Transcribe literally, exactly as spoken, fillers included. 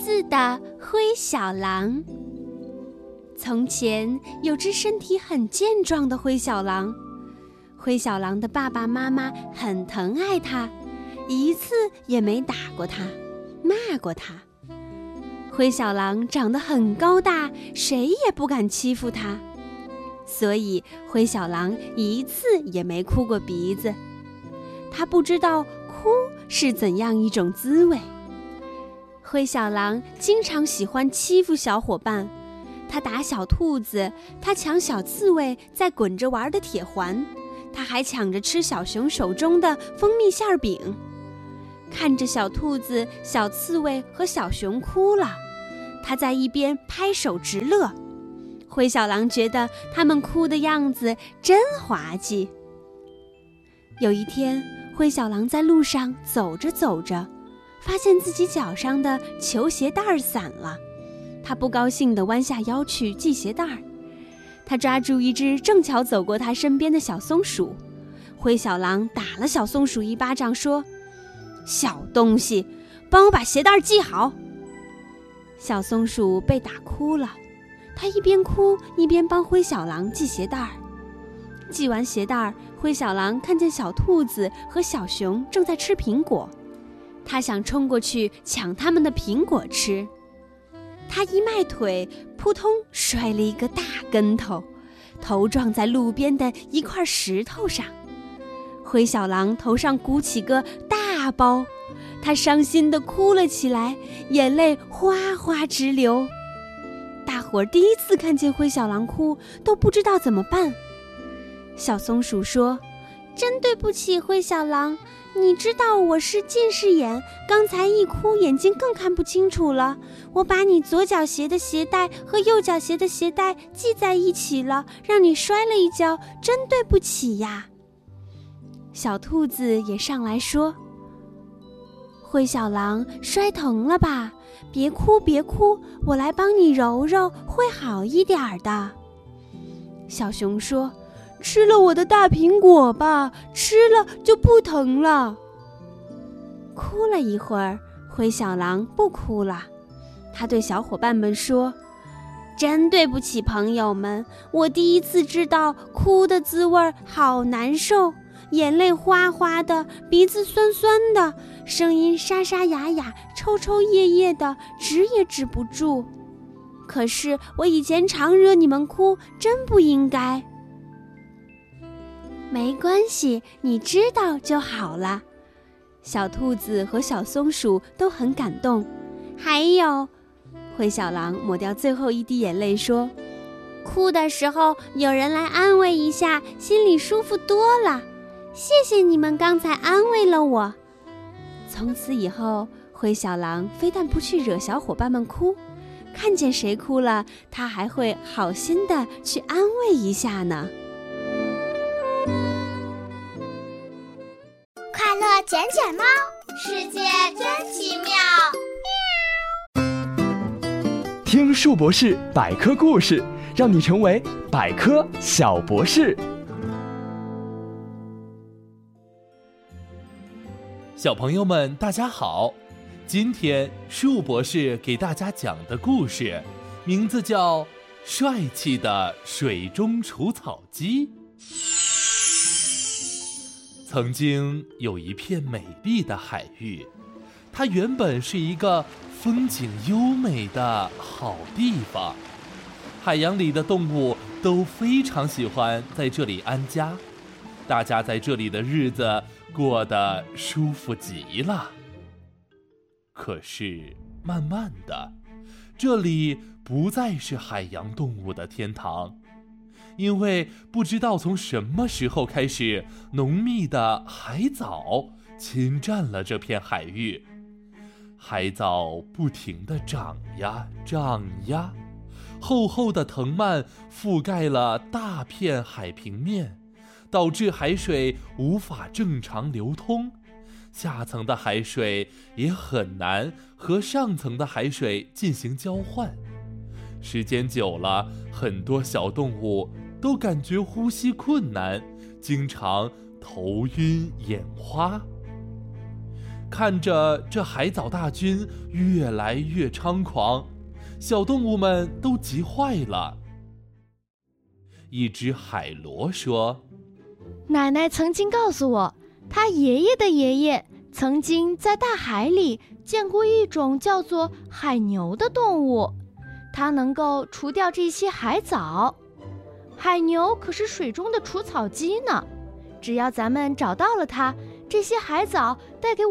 字的灰小狼。从前有只身体很健壮的灰小狼，灰小狼的爸爸妈妈很疼爱它，一次也没打过它，骂过它。灰小狼长得很高大，谁也不敢欺负它，所以灰小狼一次也没哭过鼻子。他不知道哭是怎样一种滋味。灰小狼经常喜欢欺负小伙伴，他打小兔子，他抢小刺猬在滚着玩的铁环，他还抢着吃小熊手中的蜂蜜馅饼。看着小兔子、小刺猬和小熊哭了，他在一边拍手直乐。灰小狼觉得他们哭的样子真滑稽。有一天，灰小狼在路上走着走着，发现自己脚上的球鞋带散了，他不高兴地弯下腰去系鞋带。他抓住一只正巧走过他身边的小松鼠，灰小狼打了小松鼠一巴掌，说：“小东西，帮我把鞋带系好。”小松鼠被打哭了，他一边哭一边帮灰小狼系鞋带。系完鞋带，灰小狼看见小兔子和小熊正在吃苹果，他想冲过去抢他们的苹果吃。他一迈腿，扑通摔了一个大跟头，头撞在路边的一块石头上。灰小狼头上鼓起个大包，他伤心地哭了起来，眼泪哗哗直流。大伙儿第一次看见灰小狼哭，都不知道怎么办。小松鼠说：“真对不起，灰小狼，你知道我是近视眼，刚才一哭眼睛更看不清楚了。我把你左脚鞋的鞋带和右脚鞋的鞋带系在一起了，让你摔了一跤，真对不起呀。”小兔子也上来说：“灰小狼，摔疼了吧？别哭别哭，我来帮你揉揉，会好一点的。”小熊说：“吃了我的大苹果吧，吃了就不疼了。”哭了一会儿，灰小狼不哭了。他对小伙伴们说：“真对不起，朋友们，我第一次知道哭的滋味好难受，眼泪哗哗的，鼻子酸酸的，声音沙沙哑哑，抽抽噎噎的，止也止不住。可是我以前常惹你们哭，真不应该。”没关系，你知道就好了。小兔子和小松鼠都很感动。还有，灰小狼抹掉最后一滴眼泪说：“哭的时候有人来安慰一下，心里舒服多了。谢谢你们刚才安慰了我。”从此以后，灰小狼非但不去惹小伙伴们哭，看见谁哭了，他还会好心的去安慰一下呢。 快乐捡捡猫，世界真奇妙。 听树博士百科故事，让你成为百科小博士。 小朋友们大家好，今天树博士给大家讲的故事名字叫《帅气的水中除草机》。曾经有一片美丽的海域，它原本是一个风景优美的好地方，海洋里的动物都非常喜欢在这里安家，大家在这里的日子过得舒服极了。可是慢慢的，这里不再是海洋动物的天堂，因为不知道从什么时候开始，浓密的海藻侵占了这片海域。海藻不停地长呀长呀，厚厚的藤蔓覆盖了大片海平面，导致海水无法正常流通，下层的海水也很难和上层的海水进行交换。时间久了，很多小动物都感觉呼吸困难，经常头晕眼花。 看着这海藻大军越来越猖狂，小动物们都急坏了。一只海螺说： 奶奶曾经告诉我，她爷爷的爷爷曾经在大海里见过一种叫做海牛的动物，它能够除掉这些海藻。海牛可是水中的除草机呢，只要咱们找到了它，这些海藻带给